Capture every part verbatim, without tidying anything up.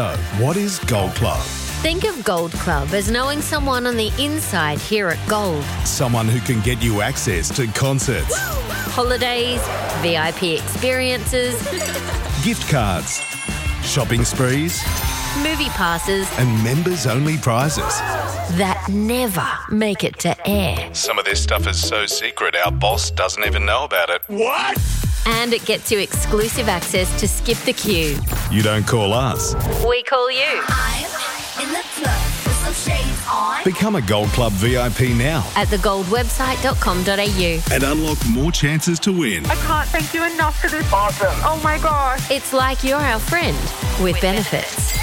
What is Gold Club? Think of Gold Club as knowing someone on the inside here at Gold. Someone who can get you access to concerts, holidays, V I P experiences, gift cards, shopping sprees, movie passes, and members-only prizes that never make it to air. Some of this stuff is so secret our boss doesn't even know about it. What? And it gets you exclusive access to skip the queue. You don't call us. We call you. I'm in the club with some shades on. Become a Gold Club V I P now At the gold website dot com dot a u. and unlock more chances to win. I can't thank you enough for this. Awesome. Oh my gosh. It's like you're our friend with benefits.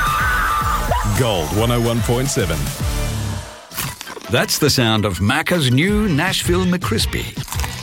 Gold one oh one point seven. That's the sound of Macca's new Nashville McCrispy.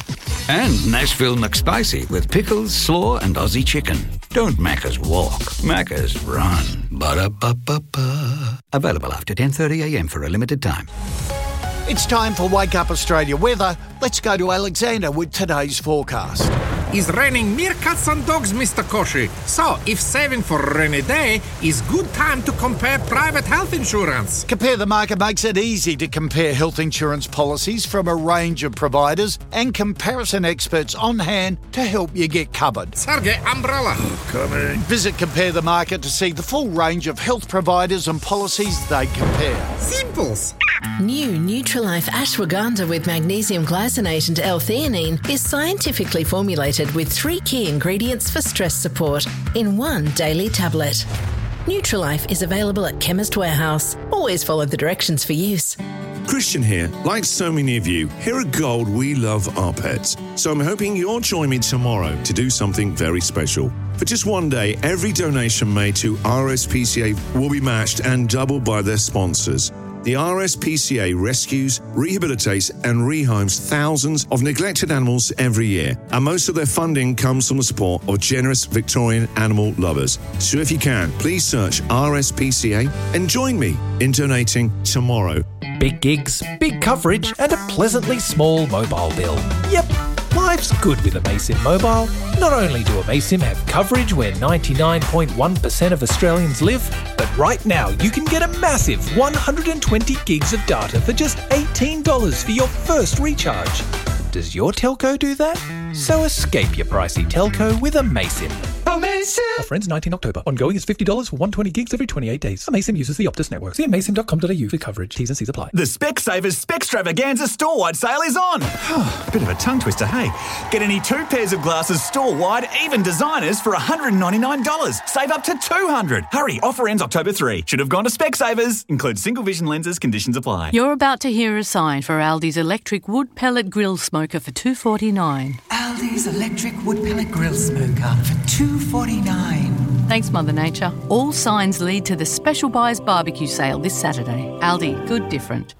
And Nashville McSpicy with pickles, slaw and Aussie chicken. Don't Macca's walk, Macca's run. Ba-da-ba-ba-ba. Available after ten thirty a m for a limited time. It's time for Wake Up Australia weather. Let's go to Alexander with today's forecast. It's raining meerkats and dogs, Mister Koshi. So, if saving for a rainy day is good time to compare private health insurance. Compare the Market makes it easy to compare health insurance policies from a range of providers and comparison experts on hand to help you get covered. Sergey, umbrella. Coming. Visit Compare the Market to see the full range of health providers and policies they compare. Simples. New Nutrilife Ashwagandha with magnesium glycinate and L-theanine is scientifically formulated with three key ingredients for stress support in one daily tablet. Nutrilife is available at Chemist Warehouse. Always follow the directions for use. Christian here. Like so many of you, here at Gold, we love our pets. So I'm hoping you'll join me tomorrow to do something very special. For just one day, every donation made to R S P C A will be matched and doubled by their sponsors. The R S P C A rescues, rehabilitates and rehomes thousands of neglected animals every year, and most of their funding comes from the support of generous Victorian animal lovers. So if you can, please search R S P C A and join me in donating tomorrow. Big gigs, big coverage and a pleasantly small mobile bill. Yep, life's good with Amaysim Mobile. Not only do Amaysim have coverage where ninety-nine point one percent of Australians live, but right now you can get a massive one hundred twenty gigs of data for just eighteen dollars for your first recharge. Does your telco do that? So escape your pricey telco with Amaysim. Amaysim! Offer ends nineteenth October. Ongoing is fifty dollars for one hundred twenty gigs every twenty-eight days. Amaysim uses the Optus network. See amaysim dot com dot a u for coverage. T's and C's apply. The Specsavers Specstravaganza store-wide sale is on. Bit of a tongue twister, hey? Get any two pairs of glasses store-wide, even designers, for one hundred ninety-nine dollars. Save up to two hundred dollars. Hurry, offer ends October third. Should have gone to Specsavers. Includes single vision lenses, conditions apply. You're about to hear a sign for Aldi's electric wood pellet grill smoker for two dollars forty-nine. Aldi's electric wood pellet grill smoker for two dollars forty-nine. Thanks, Mother Nature. All signs lead to the Special Buys barbecue sale this Saturday. Aldi, good different.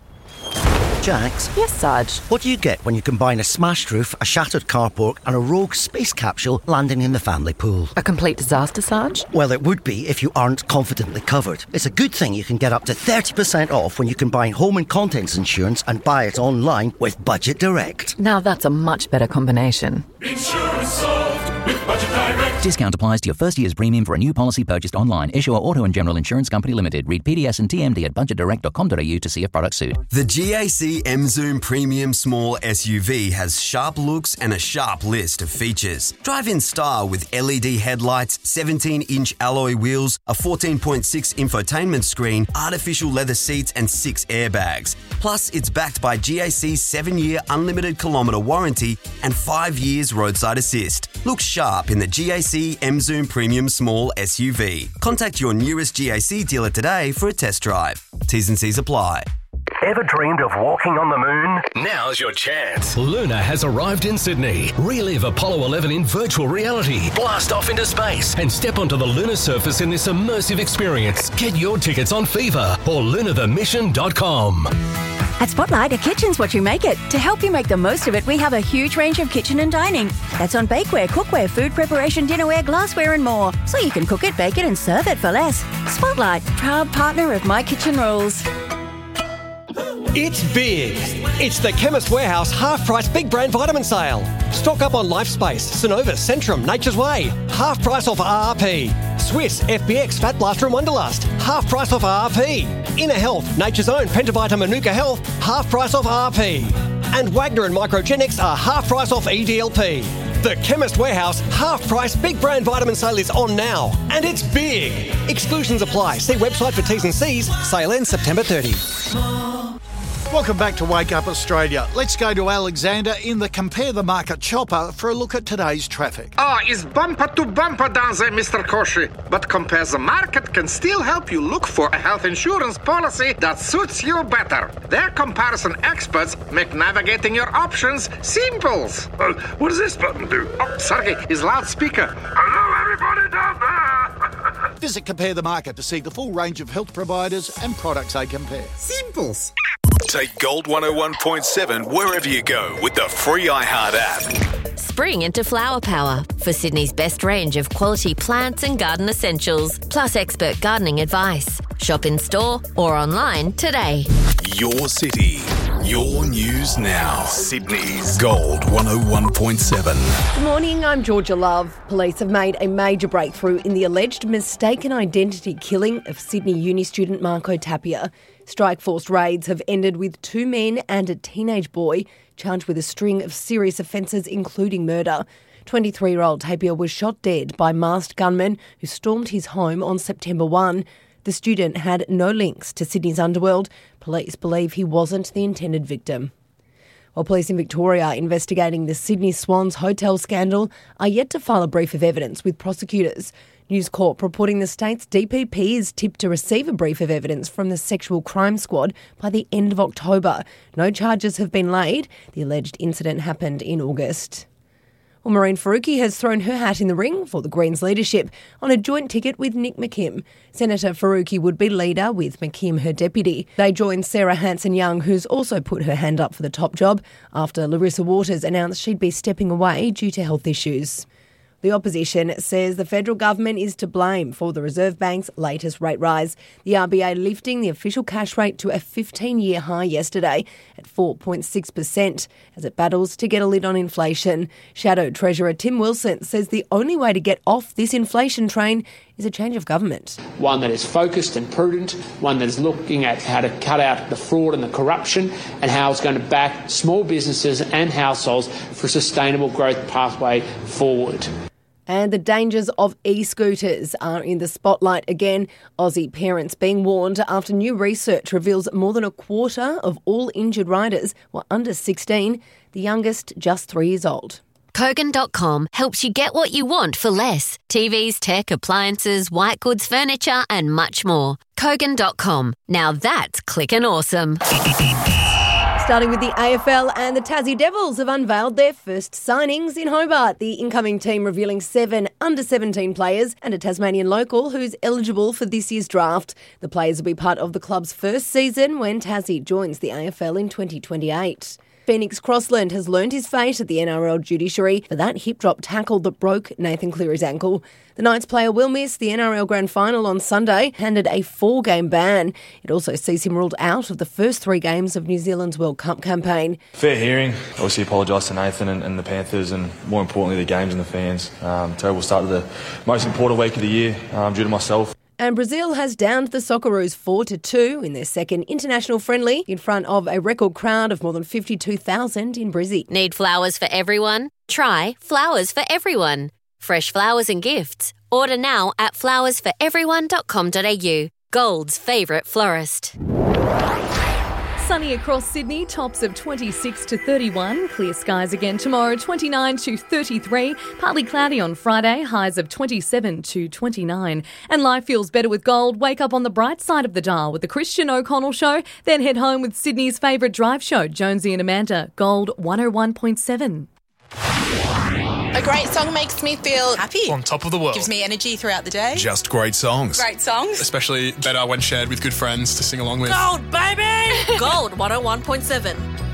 Jax? Yes, Sarge? What do you get when you combine a smashed roof, a shattered carport and a rogue space capsule landing in the family pool? A complete disaster, Sarge? Well, it would be if you aren't confidently covered. It's a good thing you can get up to thirty percent off when you combine home and contents insurance and buy it online with Budget Direct. Now that's a much better combination. Insurance solved with Budget Direct. Discount applies to your first year's premium for a new policy purchased online. Issuer Auto and General Insurance Company Limited. Read P D S and T M D at budget direct dot com dot a u to see if products suit. The G A C M-Zoom Premium Small S U V has sharp looks and a sharp list of features. Drive in style with L E D headlights, seventeen inch alloy wheels, a fourteen point six infotainment screen, artificial leather seats and six airbags. Plus, it's backed by G A C's seven year unlimited kilometre warranty and five years roadside assist. Look sharp in the G A C M-Zoom Premium Small S U V. Contact your nearest G A C dealer today for a test drive. T's and C's apply. Ever dreamed of walking on the moon? Now's your chance. Luna has arrived in Sydney. Relive Apollo eleven in virtual reality. Blast off into space and step onto the lunar surface in this immersive experience. Get your tickets on Fever or lunar the mission dot com. At Spotlight, a kitchen's what you make it. To help you make the most of it, we have a huge range of kitchen and dining. That's on bakeware, cookware, food preparation, dinnerware, glassware and more. So you can cook it, bake it and serve it for less. Spotlight, proud partner of My Kitchen Rules. It's big. It's the Chemist Warehouse half-price big brand vitamin sale. Stock up on Lifespace, Synovus, Centrum, Nature's Way. Half price off R R P. Swiss F B X Fat Blaster and Wonderlust, half price off R P. Inner Health, Nature's Own Pentavita Manuka Health, half price off R P. And Wagner and Microgenics are half price off E D L P. The Chemist Warehouse half price big brand vitamin sale is on now. And it's big. Exclusions apply. See website for T's and C's. Sale ends September thirtieth. Welcome back to Wake Up Australia. Let's go to Alexander in the Compare the Market chopper for a look at today's traffic. Ah, it's bumper to bumper down there, Mister Koshy. But Compare the Market can still help you look for a health insurance policy that suits you better. Their comparison experts make navigating your options simple. Uh, what does this button do? Oh, sorry, it's loudspeaker. Hello, everybody down there. Visit Compare the Market to see the full range of health providers and products they compare. Simples. Take Gold one oh one point seven wherever you go with the free iHeart app. Spring into flower power for Sydney's best range of quality plants and garden essentials, plus expert gardening advice. Shop in store or online today. Your city, your news now. Sydney's Gold one oh one point seven. Good morning, I'm Georgia Love. Police have made a major breakthrough in the alleged mistaken identity killing of Sydney uni student Marco Tapia. Strike-force raids have ended with two men and a teenage boy charged with a string of serious offences, including murder. twenty-three-year-old Tapia was shot dead by masked gunmen who stormed his home on September first. The student had no links to Sydney's underworld. Police believe he wasn't the intended victim. While police in Victoria are investigating the Sydney Swans hotel scandal are yet to file a brief of evidence with prosecutors. News Corp reporting the state's D P P is tipped to receive a brief of evidence from the Sexual Crime Squad by the end of October. No charges have been laid. The alleged incident happened in August. Well, Maureen Faruqi has thrown her hat in the ring for the Greens leadership on a joint ticket with Nick McKim. Senator Faruqi would be leader with McKim her deputy. They join Sarah Hanson-Young, who's also put her hand up for the top job, after Larissa Waters announced she'd be stepping away due to health issues. The opposition says the federal government is to blame for the Reserve Bank's latest rate rise. The R B A lifting the official cash rate to a fifteen-year high yesterday at four point six percent as it battles to get a lid on inflation. Shadow Treasurer Tim Wilson says the only way to get off this inflation train is a change of government. One that is focused and prudent, one that is looking at how to cut out the fraud and the corruption and how it's going to back small businesses and households for a sustainable growth pathway forward. And the dangers of e-scooters are in the spotlight again. Aussie parents being warned after new research reveals more than a quarter of all injured riders were under sixteen, the youngest just three years old. Kogan dot com helps you get what you want for less. T Vs, tech, appliances, white goods, furniture and much more. Kogan dot com. Now that's clickin' awesome. Starting with the A F L, and the Tassie Devils have unveiled their first signings in Hobart. The incoming team revealing seven under seventeen players and a Tasmanian local who's eligible for this year's draft. The players will be part of the club's first season when Tassie joins the A F L in twenty twenty-eight. Phoenix Crossland has learned his fate at the N R L judiciary for that hip-drop tackle that broke Nathan Cleary's ankle. The Knights player will miss the N R L Grand Final on Sunday, handed a four-game ban. It also sees him ruled out of the first three games of New Zealand's World Cup campaign. Fair hearing. Obviously apologise to Nathan and, and the Panthers and, more importantly, the games and the fans. Um, terrible start to the most important week of the year um, due to myself. And Brazil has downed the Socceroos four to two in their second international friendly in front of a record crowd of more than fifty-two thousand in Brizzy. Need flowers for everyone? Try Flowers for Everyone. Fresh flowers and gifts. Order now at flowers for everyone dot com dot a u. Gold's favourite florist. Sunny across Sydney, tops of twenty-six to thirty-one. Clear skies again tomorrow, twenty-nine to thirty-three. Partly cloudy on Friday, highs of twenty-seven to twenty-nine. And life feels better with Gold. Wake up on the bright side of the dial with the Christian O'Connell Show. Then head home with Sydney's favourite drive show, Jonesy and Amanda. Gold one oh one point seven. A great song makes me feel happy. On top of the world. Gives me energy throughout the day. Just great songs. Great songs. Especially better when shared with good friends to sing along with. Gold, baby! Gold one oh one point seven.